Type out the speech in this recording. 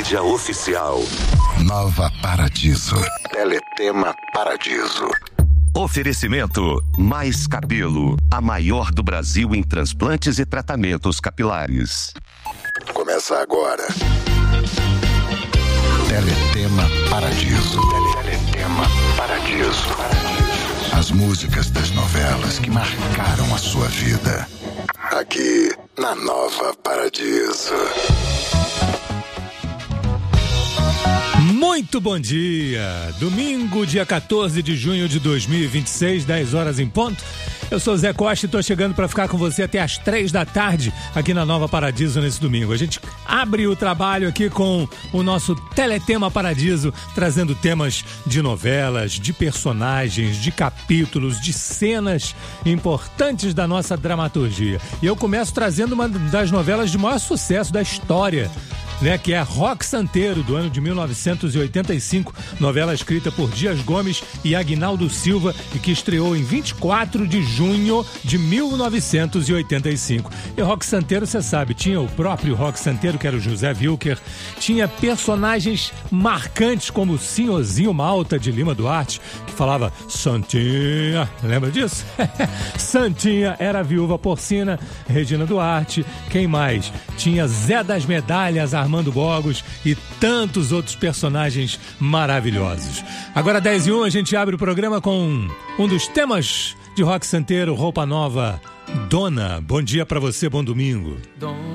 mídia oficial. Nova Paradiso. Teletema Paradiso. Oferecimento Mais Cabelo, a maior do Brasil em transplantes e tratamentos capilares. Começa agora. Teletema Paradiso. Teletema Paradiso. As músicas das novelas que marcaram a sua vida. Aqui na Nova Paradiso. Muito bom dia! Domingo, dia 14 de junho de 2026, 10 horas em ponto. Eu sou o Zé Costa e estou chegando para ficar com você até às 3 da tarde aqui na Nova Paradiso nesse domingo. A gente abre o trabalho aqui com o nosso Teletema Paradiso, trazendo temas de novelas, de personagens, de capítulos, de cenas importantes da nossa dramaturgia. E eu começo trazendo uma das novelas de maior sucesso da história, que é Roque Santeiro, do ano de 1985, novela escrita por Dias Gomes e Aguinaldo Silva e que estreou em 24 de junho de 1985. E Roque Santeiro, você sabe, tinha o próprio Roque Santeiro, que era o José Wilker, tinha personagens marcantes como o Senhorzinho Malta de Lima Duarte, que falava Santinha, lembra disso? Santinha era a viúva porcina, Regina Duarte, quem mais? Tinha Zé das Medalhas, Armando Bogos e tantos outros personagens maravilhosos. Agora 10h01, a gente abre o programa com um dos temas de Roque Santeiro, Roupa Nova, Dona. Bom dia pra você, bom domingo.